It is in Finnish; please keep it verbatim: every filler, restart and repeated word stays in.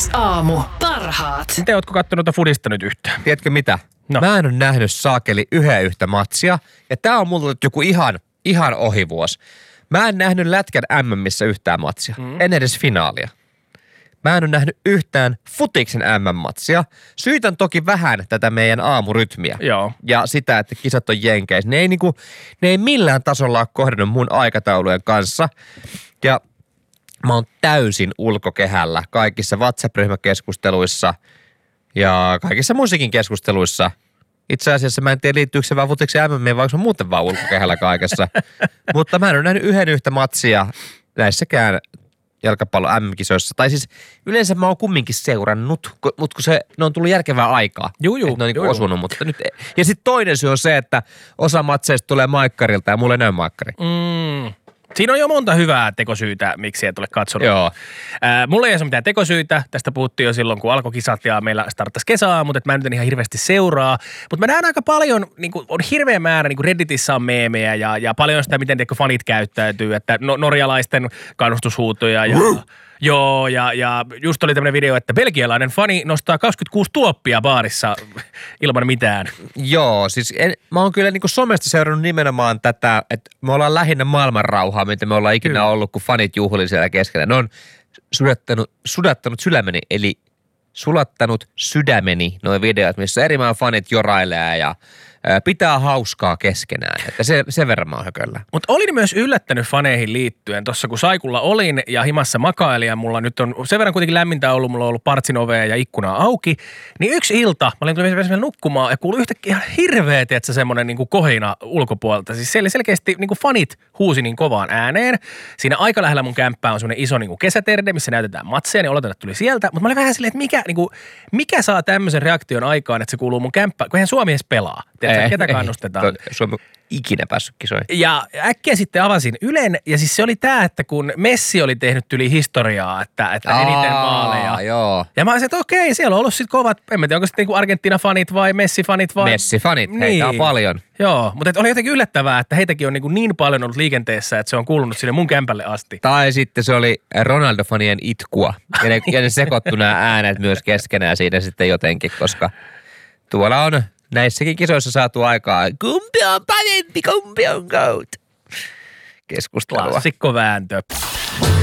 Aamu. Parhaat. Miten ootko kattonut tuota fudista nyt yhtään? Tiedätkö mitä? No. Mä en ole nähnyt saakeli yhden yhtä matsia. Ja tää on mulla nyt joku ihan, ihan ohivuosi. Mä en nähnyt Lätkän äm äm-missä yhtään matsia. Mm. En edes finaalia. Mä en ole nähnyt yhtään futiksen äm äm-matsia. Syytän toki vähän tätä meidän aamurytmiä. Joo. Ja sitä, että kisat on jenkeissä. Ne ei, niinku, ne ei millään tasolla ole kohdannut mun aikataulujen kanssa. Ja mä oon täysin ulkokehällä kaikissa WhatsApp-ryhmäkeskusteluissa ja kaikissa musiikin keskusteluissa. Itse asiassa mä en tiedä liittyykö se vaan futiksen äm äm-iin, vai onko mä muuten vaan ulkokehällä kaikessa. Mutta mä en ole nähnyt yhden yhtä matsia näissäkään jalkapallon äm äm-kisoissa. Tai siis yleensä mä oon kumminkin seurannut, mutta kun se, ne on tullut järkevää aikaa. Juu, juu, että ne on juu, niin osunut, mutta nyt. Ja sitten toinen syy on se, että osa matseista tulee maikkarilta ja mulla ei näy maikkari. Mm. Siinä on jo monta hyvää tekosyytä, miksi et ole katsonut. Joo. Ää, mulla ei ole mitään tekosyytä. Tästä puhuttiin jo silloin, kun alkoi kisat ja meillä starttasi kesää, mutta mä en nyt ihan hirveästi seuraa. Mutta mä näen aika paljon, niin kuin, on hirveä määrä, niin kuin Redditissä on meemejä ja, ja paljon sitä, miten tiedätkö, fanit käyttäytyy, että no, norjalaisten kannustushuutoja ja... Joo, ja, ja just oli tämmöinen video, että belgialainen fani nostaa kaksikymmentäkuusi tuoppia baarissa ilman mitään. Joo, siis en, mä oon kyllä niinku somesta seurannut nimenomaan tätä, että me ollaan lähinnä maailmanrauhaa, mitä me ollaan ikinä kyllä. ollut, kun fanit juhlii siellä keskellä. Ne on sudattanut, sudattanut sydämeni, eli sulattanut sydämeni, nuo videot, missä eri maan fanit jorailee ja pitää hauskaa keskenään, että se, sen verran mä oon hököllä. Mutta olin myös yllättänyt faneihin liittyen. Tuossa kun Saikulla olin ja himassa makailin ja mulla nyt on sen verran kuitenkin lämmintä ollut, mulla on ollut partsin ovea ja ikkunaa auki, niin yksi ilta, mä olin tullut vielä nukkumaan ja kuului yhtäkkiä ihan hirveä, tietsä, semmoinen niinku kohina ulkopuolelta. Siis siellä selkeästi niinku fanit huusi niin kovaan ääneen. Siinä aika lähellä mun kämppää on semmoinen iso niinku kesäterde, missä näytetään matseja, niin oletan, että tuli sieltä. Mutta mä olin vähän silleen, että mikä, niinku, mikä saa tämmöisen reaktion aikaan, että se kuuluu mun kämppään, kun eihän Suomi edes pelaa. Tiedätkö, ketä kannustetaan? Ei, Suomi on ikinä päässyt kisoihin. Ja äkkiä sitten avasin Ylen, ja siis se oli tää, että kun Messi oli tehnyt yli historiaa, että, että Aa, eniten maaleja. Joo. Ja mä olisin, että okei, siellä on ollut sitten kovat, en mä tiedä, onko sitten niinku Argentiina-fanit vai Messi-fanit vai... Messi-fanit, niin. heitä on paljon. Joo, mutta oli jotenkin yllättävää, että heitäkin on niin, niin paljon ollut liikenteessä, että se on kuulunut sinne mun kämpälle asti. Tai sitten se oli Ronaldo-fanien itkua, ja ne, ja ne sekoittu nämä äänet myös keskenään siinä sitten jotenkin, koska tuolla on... Näissäkin kisoissa saatu aikaa, kumpi on parempi, kumpi on goat. Keskustelua. Klassikko vääntö.